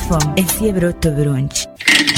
Farm ensi y'ebirooto birungi.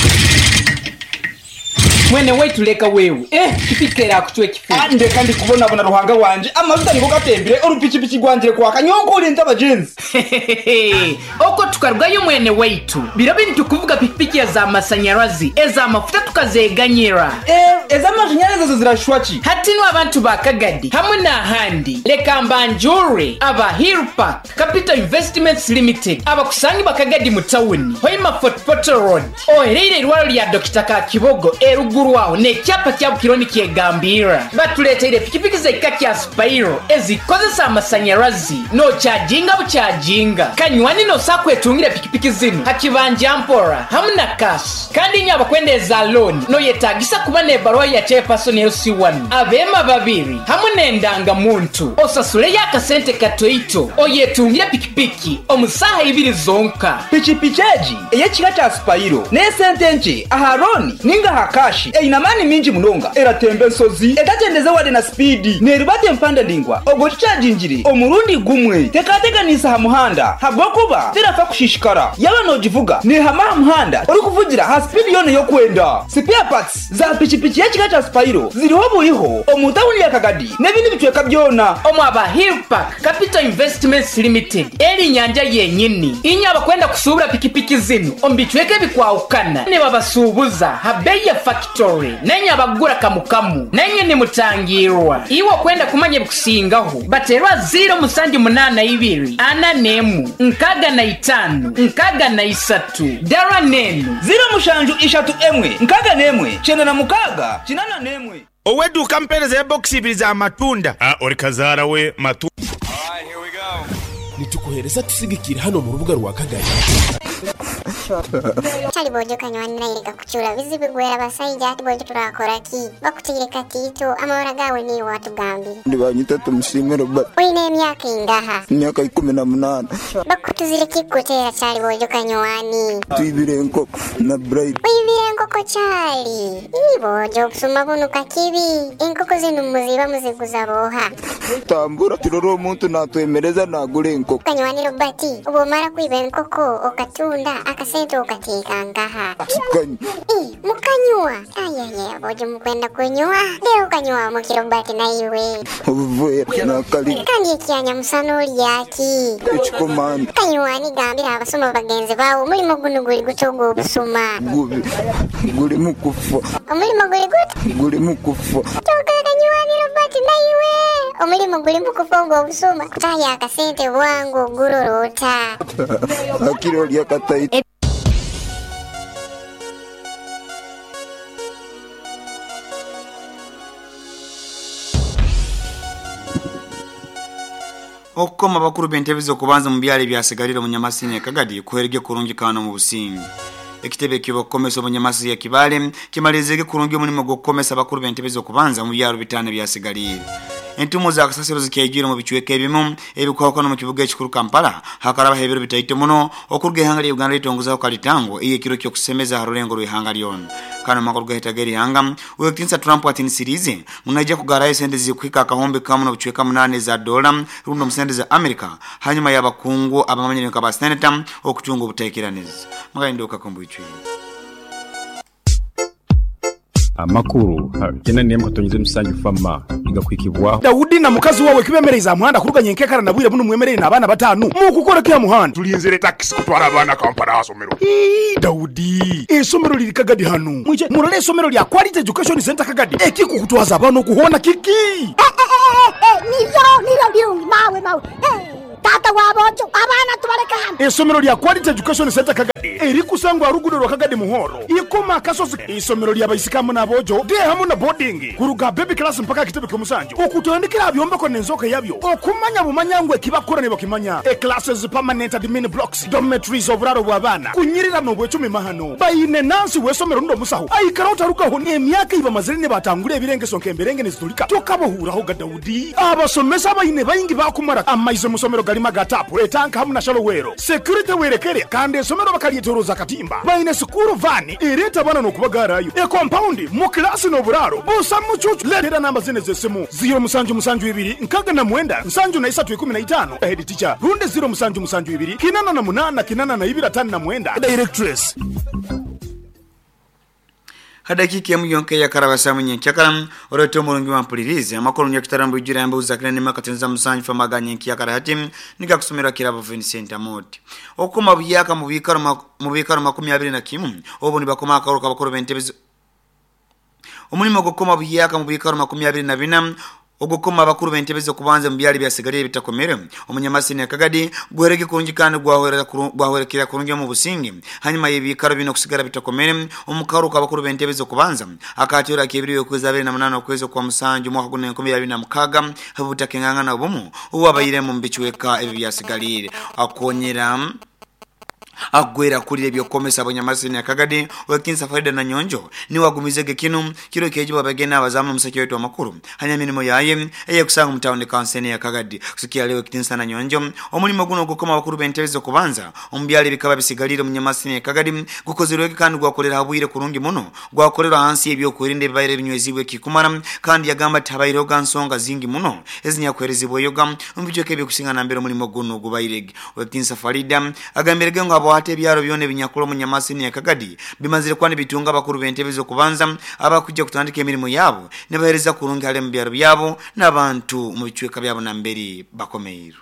Mwene wetu leka wewe kipikera akutwe kifu ndeka ndi kubona bona ruhanga wanje amavuta niko gatembere urupikipichi gwanje kwa kanyonko uri ndabajenzi oko tukarwayo mwene wetu birabe nitukuvuga pikipiki za masanyarazi eza mafuta tukazeganyira eza mashanyarazi zirashwachi hatino abantu bakagadi hamwe na handi leka mbanjure aba Hill Park Capital Investments Limited aba kusangi bakagadi mutawuni hoima Fort Portal Road oherere irwaro lya Dr. Kakibogo gurwaho ne cyapa cya kironi kiegambira batuletera pikipiki za ikaki Aspiro ezikozesa amasanyarazi no charginga kanywani no sakwetungira pikipiki zino hakibanje ampora hamuna cash kandi nyaba kwendeza loan no yetagisa kuba ne barwa ya chairperson LC1 abema babiri hamune ndanga muntu osasule yakasente katoito oyetungira pikipiki omusaha ibiri zonka pichipicheji eyekigata Aspiro ne sentenche aharoni ninga hakashi inamani minji munonga eratembe nsozi etatendeze wade na speed nerubate mpanda ndingwa ogochajinjiri omurundi gumwe tekateganisa ha muhanda habwokuba terafa kushishikara yaba nojivuga ne hama muhanda uri kuvugira ha speed yone yo kwenda spare parts za pichipichi yekigata Aspiro ziriho buriho omutawuni yakagadi nebindi bitweka byona omwaba Hill Park Capital Investments Limited eri nyanja yenyini inyaba kwenda kusubura pikipiki zino ombitweke bikwaukana ne babasubuza habeya factory nenya bagura kamukamu nenye ni mutangirwa iwo kwenda kumanye bukusingaho baterwa 082 ana nemu nkaga na 5 nkaga na 3 dara nenu 0 nkaga nemwe chena na mukaga chinana nemwe owedu kampereza box ibiri za matunda orikazara we matunda. Alright, here we go. Nitukuhereza tusigikira hano mu rubuga rwa Kagari. Chali bojo kanywani na irika kuchura vizibi gwera basayija ati bojo turakora ki bakutireka tito amahora gawe ni watu gambi ndibanyita tumushimira Robert oine myaka ingaha myaka 18 bakutuzire kikutera chali bojo kanywani tuibirenko na bride uibirenko chali bojo kusuma bunuka kibi inkoko zinu muziba muziguza boha tambura tiroro umuntu natwemereza nagure inkoko kanywani Robert ubo mara kwiba inkoko okatunda akasento okatika ngaha mukanywa ayaya bojo mukwenda kunywa leo kanywa mukirobati na iwe uvuye nakali kandi kyanya musanoli yaki echikomani kanywani gambira abasoma bagenzi bawo mulimo gunuguri gutogo obusuma guri mukufa guri mukufa toka kanywani Robati na iwe omulimo guri mukufa obusuma kutaya akasente bwangu gurorota akiro lyakatai okukoma bakuru b'entebe z'okubanza mu byalo byasigalira mu Nyamasini Kagadi kuherege kurungikana mu Busingi ekitebe kibokomesa mu Nyamasini Kibale kimalizege kurungi omulimo gw'okukomesa bakuru b'entebe z'okubanza mu byalo bitano byasigalira entumo za kasasiro zikaygira mu bichweke ebimu ebikwakono mu kibuga ekikuru Kampala hakaraba hebero bitaite muno okurge hangari Uganda litongozaho kalitango iye kiro kyo kusemeza harulengo rwihanga lyon kana makuru gahetageri hanga uyotinsa Trump atini series munaje kugaraye sende zikwika akahombe kamwe no bichweka $8 rundo musende za America hanyuma y'abakungu abamanyene ka basenator okutunga obutekeraniza mugahinduka kombuichwe amakuru tena niye mukatonyeze musangi fama igakwikibwa Daudi na mukazi wawe kibemereza muhanda kuruganye nkekara nabwire buno mwemerere nabana batanu mukukora kya muhanda tulinzere taxi kutwara abana Kampala hasomero Daudi esomero liri Kagadi hano mwije murale esomero lya Quality Education Center Kagadi ekikukutwaza abana kuhona kiki nilo birungi mawe tata wabojo abana tubaleka hano esomero lya Quality Education Center Kagadi eri kusangwa rugudo rwa Kagadi muhoro ikoma kasozi esomero lya bayisikamu nabojo de hamu na boarding kuruga baby class mpaka kitebe kumusanjo okutondekera abyomba ko nenzoka yabyo okumanya bumanyangwe kibakorane bakimanya classes permanent admin blocks dormitories obraro bwabana kunyirira mu bwecumi mahano bayine nansi wesomero ndo musaho ayikarota rukaho ne myaka iba mazirine batangure ebirenge sonke emberenge nezitulika tokabohuraho ga Daudi abasomesa bayine bayingi bakumara amaize musomero galima gatapu etanka hamu na shalowero security werekere kandi esomero bakaliye petero za katimba baine sikuru vani ireta bana nokubagarayo e compound mu class no buraro busa muchuchu letera namba zene zesimu 0772 nkaga na mwenda nsanju na 315 head teacher runde 0772 kinana na munana kinana na 2 na mwenda directress hadakiki ya muyonke ya karabasa mwenye kyakaram oroto mulungi wa mpulirizi amakuru nya kitarambu ijira yambu zakira ni makatenza musanyi famaganye kyakara hatim nika kusomera kirabo Vincent Amoti okuma buyaka mu bikaro 21 obo ni bakoma akaruka bakoro bentebezo omulimo gukoma buyaka mu bikaro 24 ogukoma abakuru bentebezo kubanza mu byali byasigaliye bitakomere omunyamasini yakagadi gwerege kunjikana gwahorekera kurungi mu busingi hanyuma y'ibikaro bino kusigara bitakomere omukaruka abakuru bentebezo kubanza akatira kibiriyo kweza 28 okwezo kwa musanju mu 2026 habutakenganga obumu uwabayire mu mbichweka ebi byasigalire akonyera agwera kuri ebyo komesa abanyamasini yakagadi wekinsa faida na nyonjo ni wagumizege kinu kiro kejiba bagena abazamu musaki wetu amakuru hanya minimo yaye eye kusanga mutawone kansene yakagadi kusikia leo kitinsa na nyonjo omulimo guno gukoma bakuru bentebezo kubanza ombyali bikaba bisigalire munyamasini yakagadi gukozerwe kandi gwakolera habwire kurungi muno gwakolera hansi ebyo kurinde bayire binywezibwe kikumara kandi yagamba tabayiro gansonga zingi muno ezinya kwerezibwe yoga umbijoke byo kusingana mbere omulimo guno gubayirege wekinsa farida agamberege ngo ate byaro byone binyakulo munyamasini yakagadi bimazire kwani bitunga bakuru bentebezo kubanza abakujja kutandika emirimo yabo ne bahereza kurunga ale mu byaro byabo n'abantu mu bicweka byabo na mberi bakomeiro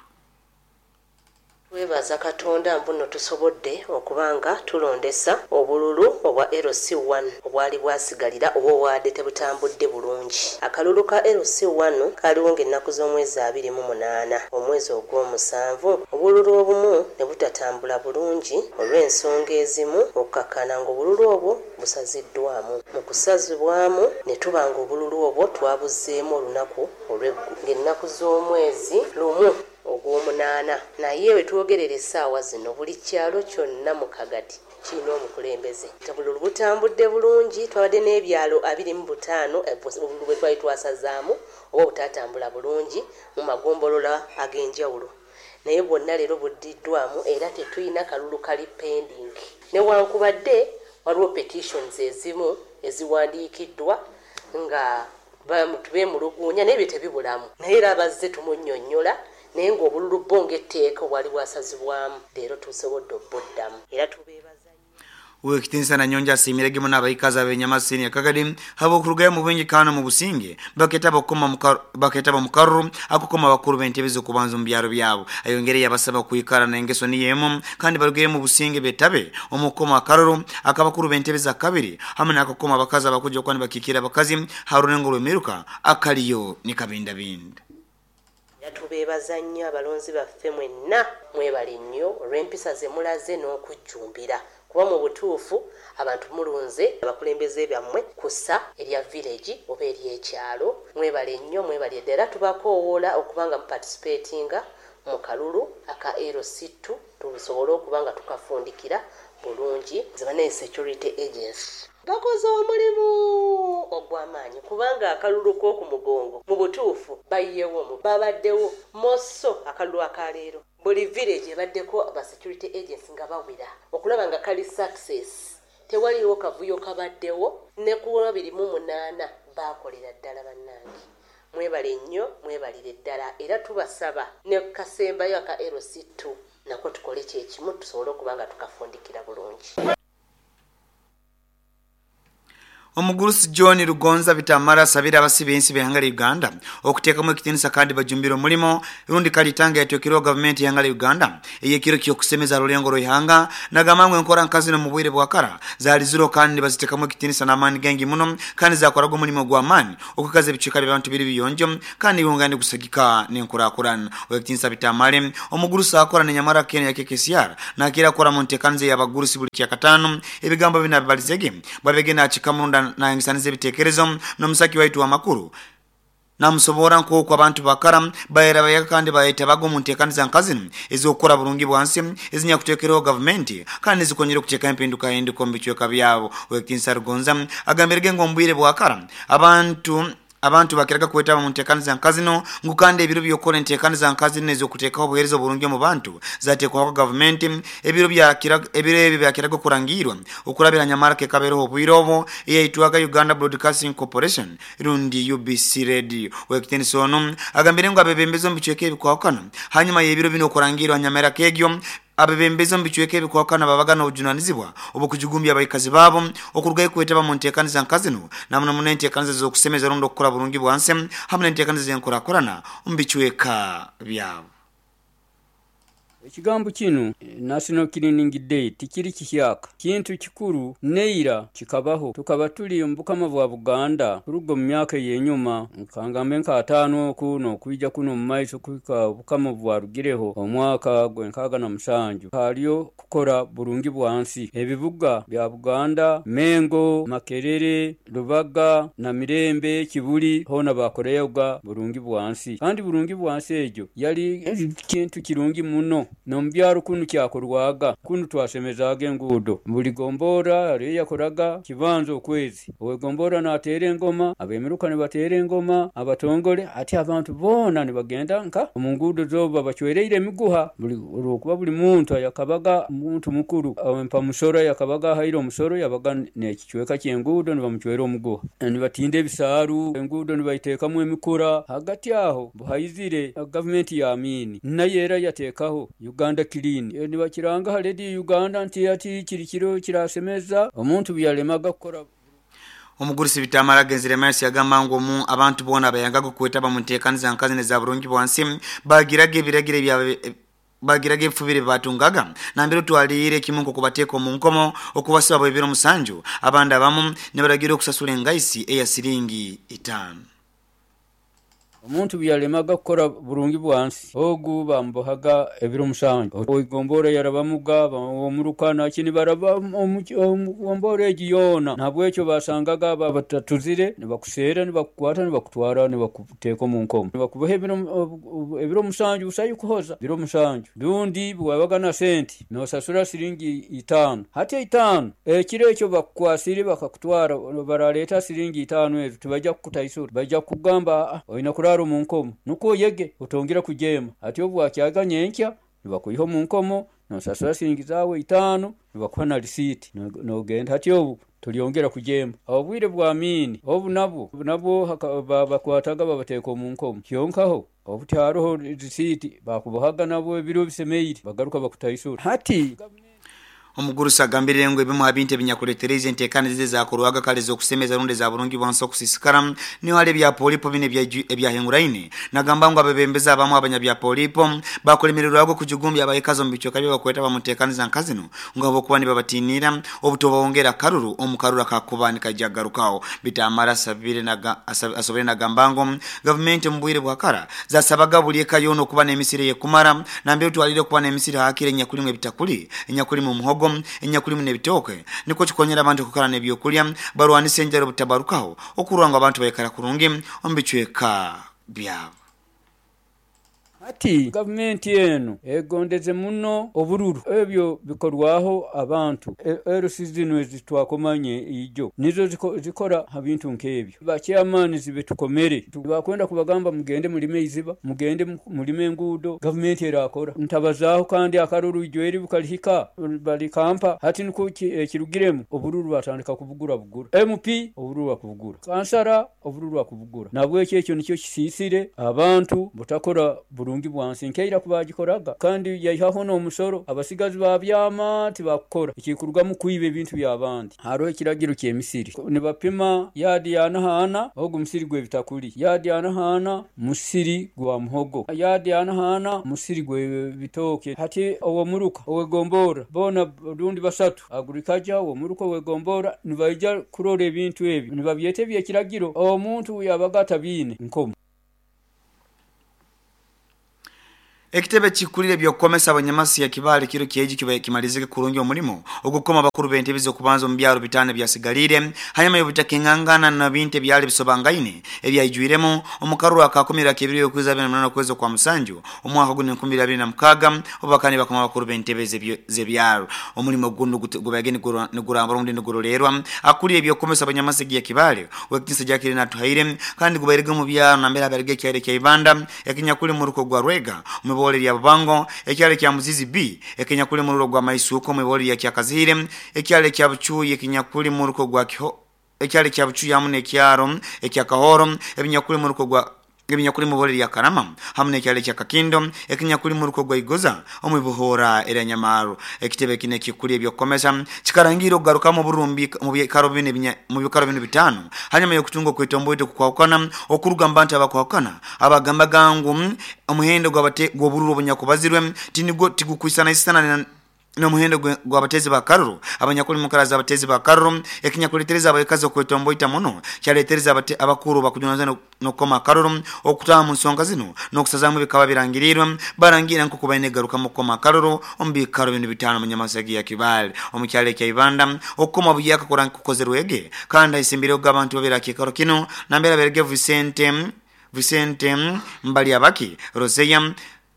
webaza katonda mbuno tusobodde okubanga tulondesa obululu obwa LC1 obwali bwasigalira obwo wadde tebutambudde bulungi akalulu ka LC1 kaliwo ng'ennaku z'omwezi 28 omwezi ogw'omusanvu obululu obumu ne butatambula bulungi olw'ensonga ezimu okukakana ng'obululu obwo busaziddwamu mu kusazibwamu ne tubanga obululu obwo twabuzzeemu olunaku ng'ennaku z'omwezi lumu ogw'omunaana naye wetwogerera essaawa zino buli kyalo kyonna mu Kagadi kirina omukulembeze obululu butambudde bulungi twawadde n'ebyalo 25 obululu bwe twali twasazaamu oba butatambula bulungi mu magombolola ag'enjawulo naye bwonna leero buddiddwamu era tetulina kalulu kali pending newankubadde waliwo petitions ezimu eziwandiikiddwa nga beemuluguunya naye bye tebibulamu naye era abazze tumunnyonnyola naye ng'obululu bonge etteeka wali bwasazibwamu leero tusobodde obboddamu era tubeebaza wekitinsa na nyonja simirege muna abaikazi abenyamasini yakagadi habo kurugayo mu bwenjikano mu businge baketaba mukarru akukoma bakuru bentebezo kubanza mu byaro byabo ayongereye abasaba kuyikara na engeso niyemo kandi barugayo mu businge betabe omukoma akaruru akabakuru bentebeza kabiri hamwe nakukoma abakazi abakujja kwani bakikira abakazi harunengolo miruka akaliyo nikabinda binda tubeebaza nnyo abalonzi baffe mwenna mwebale nnyo olw'empisa ze mulaze n'okujjumbira kuba mu butuufu abantu mulunze abakulembeze byammwe kussa erya village oba ery'ekyalo mwebale nnyo mwebale ddala tubakoowoola okubanga muparticipatinga mu kalulu aka LC2 tusobole okubanga tukafundikira bulungi zibane security agency bakoze omulimu ogw'amaanyi kubanga akalulu k'oku mugongo mu butuufu bayiyewo babaddewo mosso akalulu akaleero buli village ebaddeko aba security agents nga bawira okulaba nga kali success tewaliwo kavuyo kabaddewo ne ku 28 bakolera ddala bannange mwebale nnyo mwebalire ddala era tubasaba ne kasembayo aka LC2 nako tukole kyekimu tusobole okubanga tukafundikira bulungi. Omugurusi John Rugonza bitamara sabira abasibensi behangala Uganda okutekamu ekitinisa kandi bajumbiro mulimo rundi kalitanga yatokero government yangala Uganda eyekiro kyokusemeza rulengo royanga nagamangwe nkora nkazi no mubwire bwakara zali ziro kandi bazitekamu ekitinisa namani gengi muno kandi zakorago mulimo gwa mani okukaza bicika by'abantu biri biyonjo kandi yungandi gusagika nenkora akurana ekitinisa bitamare omugurusi akora nenyamara kene yake KCR nakira akora montekanze yabagurusi buli kyakatano ebigambo binabalizege babegena akikamunda na ingisanize bitekerezo no musaki waitu wa makuru na musobora nko kwa bantu bakara bayera bayaka kandi bayita bago muntekaniza nkazini ezokora burungi bwansi ezinya kutekero government kandi zikonyera kuteka impinduka indi kombichwe kabyabo wekinsa Rugonza agamberege ngombwire bwakara abantu abantu bakiraga kwetaba mu nteekano za nkazino ngukanda ebiro byokkola enteekano za nkazino ez'okuteekaho obuweereza obulungi mu bantu zateekwaho gavumenti ebiro ebyo byakiraga okurangirwa okulabira nyamara kekabeereho obwire obwo eyayitwaga Uganda Broadcasting Corporation rundi UBC Radio wekitendisa ono agambire ngu abebembezi omu bichweka ebikwawukana hanyuma y'ebiro bino okurangirwa nyamara kegyo abebembezi omu bichweka ebikwawukana babagana obujunanizibwa obw'okujugumbya abaikazi baabo okurugayo kwetaba mu nteekano za nkazino namuno muno enteekano z'okusemeza rundi okukola bulungi bwansi hamu n'enteekano z'enkurakurana omu bichweka byabo. Ekigambo kino National Cleaning Day tikiri kihyaka kintu kikuru neira kikabaho tukaba tuli mbukama bwa Buganda kurugo mu myaka yenyuma nkangambe nka 5 kuno kwijja kuno mu maiso kuika bukama bwa rugireho omwaka gwenkaga na musanju haliyo kukora burungi bwansi ebibuga bya Buganda Mengo Makerere Lubaga na Mirembe Kibuli hona bakoreyoga burungi bwansi kandi burungi bwansi ejo yali kintu kirungi muno nombyaro kunu kyakorwaga kunu twasemezaga engudo buli gombora ari yakoraga kibanzo kwezi owe gombora natere engoma abemiruka ne batere engoma abatongole ati abantu bona ne bagenda nka omungudo zoba bachwereire miguha buli okuba buli muntu yakabaga muntu mukuru awempa musoro yakabaga hairo musoro yabaga nekichweka kyengudo ne bamuchwera omuguha ne batinde bisaru engudo ne bayitekamu emikura hagati aho buhayizire government ya amini nayera yatekaho Uganda Clean ni bakiranga haledi Uganda nti ati kirikiro kirasemeza omuntu byalemaga gukora omugurisi bitamara genzire mercy agamba ngo mu abantu bona bayangaga kwetaba mu nteekano za nkazine za burungi bwansi bagirage biragire bya bagirage fubire batungaga nambiro twalire kimungo kubateko mu nkomo okubasaba ebiro musanju abanda bamu ne baragira okusasula engaisi eya siringi 5 omuntu byalemaga gukora burungi bwansi ogu bambohaga ebiro musanju oigombora yarabamuga omurukana kini baraba omugombora egiyona nabwo ekyo basangaga batatuzire ne bakusera ne bakukwata ne bakutwara ne bakuteka mu nkomo ne bakubaha ebiro musanju usayi kuhoza ebiro musanju dundi bwabaga na senti no sasura siringi 5 hati 5 ekiro ekyo bakwasire bakakutwara baraleta siringi 5 ezo tubajja kukutaisura bajja kugamba oina kuraro mu nkomo nuko yege utongira kujema ati obwa kyaganye enkya nibakuyiho mu nkomo no sasura siringi zawe 5 nibakuha na receipt no genda ati obu tuliongera kujema obwire bwa amini obu nabo bakwataga babateko mu nkomo kyonkaho obutaroho receipt bakubahaga nabo ebiro bisemeire bagaruka bakutaisura hati omugurusa agambirire ngo ebimu abinte binyakuletereze enteekano zakorwaga kale z'okusemeza runde za burungi bwansi okusisikara niho hali bya polipo bine ebyahinguraine nagamba ngo abebembeza abamu abanya bya polipo bakolemererwago kujugumbya abayikazo mu bicoka byo bakwetaba mu nteekano za nkazino ngo abokuba ni babatinira obutoba wongera karuru omukarura kakubani kajagarukawo bitamara asobere nagamba ngo government mbwire bwakara zasabaga bulieka yono kuba n'emisire ye kumara nambe twalire kuba n'emisire hakire nyakulimwe bitakuli nyakuli mu muhogo enyakuli mune bitoke niko kikonyera abantu kukala nebyokulya barwanise enjaro butabarukaho okurwanga abantu bayekara kurungi ombichweka byabo ati government yenu egondeze muno obururu ebyo bikorwaho abantu erosizino ezitwakomanye ijo nizo zikora habintu nkebyo bachairman zibetukomere bakwenda kubagamba mugende mulime iziba mugende mulime ngudo government erakora ntabazaho kandi akaruru ijweri bukalihika balikampa hati niko kirugiremo obururu batandika kubugura MP obururu bakubugura kansara obururu bakubugura nabwo ekyo nicyo kisisire abantu butakora burungi bwansi nkeira kubagikoraga kandi yayihaho no musoro abasigazi babyama tibakora ikikurwa mu kwibe ibintu byabandi haro ikiragiro kyemisiri ne bapima yadi yanahana ogu musiri gwe bitakuri yadi yanahana musiri gwa muhogo yadi yanahana musiri gwe bitoke hati owo muruka owe gombora bona rundi basatu agurikaja owo muruka we gombora nibayija kurore ibintu ebi nibabyete byekiragiro owo muntu yabagata bine nkomo Ekitebe kikulire byokomesa abanyamasi ya kibale kiro kyeji kimalizike kurungi omulimo ogukoma bakuru b'entebe zo kubanza mu byaro bitane byasigalire hanyuma y'obutakengangana na binte byali bisobangaine ebyayijwiremo omukaru akakomera kibiri okuza 28 kwezo kwa musanju omwaka gune 2026 obakani bakoma bakuru b'entebe zebyaro omulimo gundu gubageni gurambara ndi ngorolerwa akulire byokomesa abanyamasi ya kibale wekitisa jakire na tuhaire kandi gubairega mu byaro na mbere aberege cyari cyibanda yakinyakuli mu ruko gwa rwega mwebole lya bango ekyale kya muzizi B ekinyakuli mu ruko gwa maisuko mwebole ya kyakazire ekyale kya buchuye ekinyakuli mu ruko gwa kiho ekyale kya buchuye amune kyaro ekyakahoro ebinyakuli mu ruko gwa ebinyakuli mu bole ya karama hamune ekyale kya kakindo ekinyakuli mu ruko gwa igoza omwibuhora era nyamaro ekitebe kine kikuli byokomesa kikarangiro garuka mu burumbi mu bikaro bine bitano hanyuma yokutungo kwetomboite kukwakana okuruga mbanta abakwakana abagamba gangu omuhendo gwabururu obanyakubazirwe tinigo tigukuisana isana no muhendo gwabatezi bakaruru abanyakuli mukaraza abatezi bakaruru ekinyakulitereza abakazo kwetomboita muno cyaletereza abakuru bakujunaza no koma karuru okutaha mu nsonga zino no kusazamu bikaba birangirirwa barangira nko kubaine garuka mu koma karuru ombi karo 5 mu nyamasagi ya kibale omukyale kya ibanda okoma buyaka kuranka kukozerwege kandi isimbire ogabantu babira kikaro kino nambera berege Vicente mbali abaki Roseya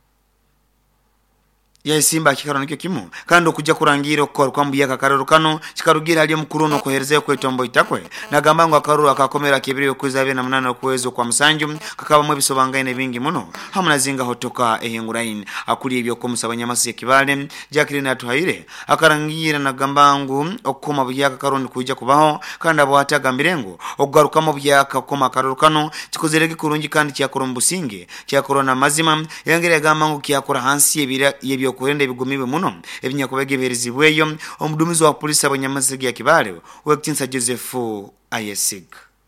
ya simba kikaro nikyo kimo kandi okujja kurangira okor kwa mbiyaka karoro kano kikarugira ali mukuru no koherezeye kwetombo itakwe nagamba ngo akaruru akakomera kibiri okuza 28 okwezo kwa musanju kakaba mu bisobangaine bingi muno hamuna zinga hotoka ehinguraine akuli ibyo komusaba nyamasi kibale Jacqueline atuhaire akarangira nagamba ngo okoma buyaka karoni kujja kubaho kandi abo atagamirengo okugaruka mu byaka koma karoro kano kikozerege kurungi kandi cyakorombusinge cyakorona mazima yangere gamba ngo kyakora hansi yebyo kurende bigumibe muno ebinyakubege berizibweyo omudumizi wa polisi abanyamazigi ya kibale wekitinsa Joseph Ayesig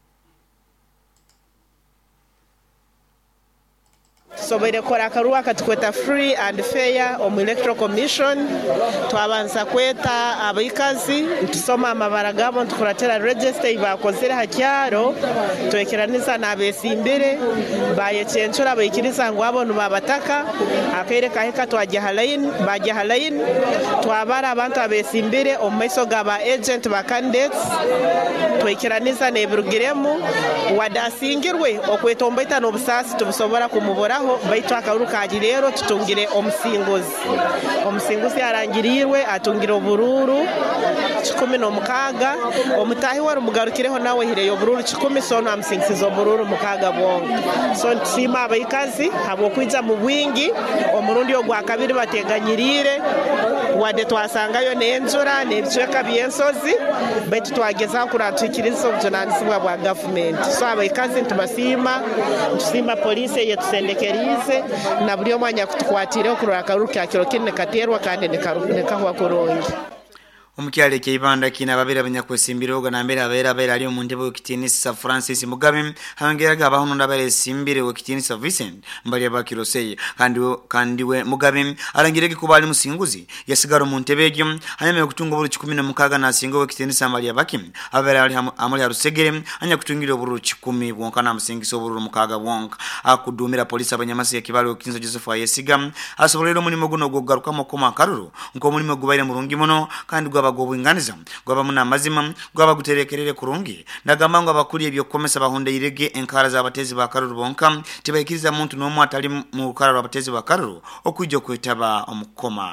Sobere kora karua katukweta free and fair omu electoral commission twabanza kweta abikazi tusoma amabara gabo tukuratera register ibakozera hakyaro twekeraniza nabesimbere bayecenchura bayikiriza ngo abonu babataka akaire kaheka twajya halain twabara abantu abesimbere omumeso gaba agent ba candidates twekeraniza nebirugiremu wadasingirwe okwetombaita no busasi tubusobora kumubora baitu akaruka rero tutungire omusinguzi arangirirwe atungire obururu 16 omutahi wari mugarukireho nawe hireyo bururu 10 sono amsingizo obururu mukaga bonga so nsima abayikazi habo kwiza mu bwingi omurundi ogwa kabiri bateganyirire wade twasangayo n'enjura n'ebicweka byensozi baitu twageza kuratwikiriza obujunanizibwa bwa government so abayikazi ntubasima police yetusendekerize na buli omwanya kutukwatire okurora karuka kiro kinne katerwa kandi nekahwa kurungi omukyale kyibanda kina babera abanyakwesimbira oga nambera abera ali mu ntebe okitinisa Francis Mugabe hangeraga abahono ndabere simbire okitinisa Vincent mbali abakiroseye kandi we Mugabe arangirege kubali musinguzi yasigaro mu ntebe egyo hanyuma okutunga buru 16 nasingo okitinisa mbali abaki abera ali amuli arusegere anya kutungira buru 10 bwonka na musingiso buru mukaga bwonka akudumira polisi abanyamasi ya kibalo okitinisa Joseph Ayesiga asobolero munimo guno gogaruka mukoma karuru nko munimo gubaire murungi muno kandi gwabagobinganiza gwabamuna mazima gwabaguterekerere kurungi nagamba ngo abakuri ebyo komesa bahonde irege enkara za batezi ba karuru bonka tibayikiriza muntu nomu atali mu karuru abatezi ba karuru okujjo kwetaba omukoma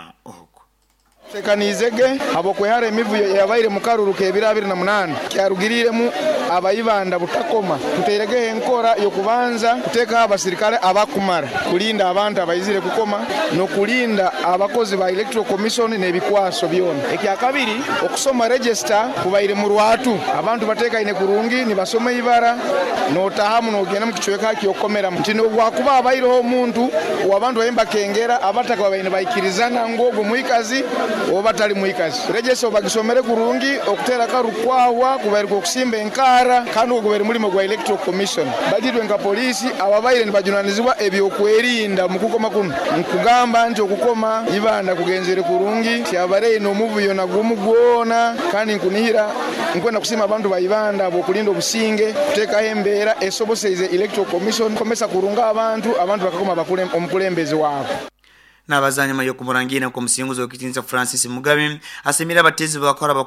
Sekanizege abokwehare mivuyo yabaire mukaruru kebira 28 kyarugiriremu abayibanda butakoma tuterege enkora yokubanza kuteka abasirikale abakumara kulinda abantu abayizire kukoma no kulinda abakozi ba electoral commission nebikwaso byona ekyakabiri okusoma register kubaire mu rwatu abantu bateka ine kurungi ni basome ibara no tahamu no gena mukicweka kyokomera mutino wakuba abayireho omuntu wabantu bayimba kengera abataka babaine bayikirizana ngogo muikazi obatali muikazi register bagisomere kurungi okutera karukwawa kubaire okusimba enkara kandi okubere mulimo gwa electoral commission bagitwe nka polisi ababaire nibajunanizibwa ebyokwerinda mukukoma kuno nkugamba nti okukoma ibanda kugenzere kurungi kyabare no muvuyo na gumugwona kandi nkunihira nkwenda kusima abantu bayibanda abokulinda obusinge kuteka hembera esoboseze electoral commission komesa kurunga abantu bakakoma omukulembeze wabo n'abazanyuma yo kumurangina ku musinguzo w'ikitinza Francis Mugabe asemira abatezi bakora